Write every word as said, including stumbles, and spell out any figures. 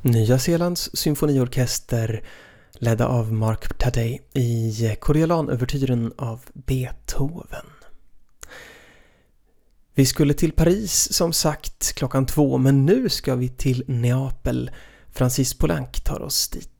Nya Zeelands symfoniorkester ledda av Mark Tadei i Coriolanouvertyren av Beethoven. Vi skulle till Paris som sagt klockan två, men nu ska vi till Neapel. Francis Poulenc tar oss dit.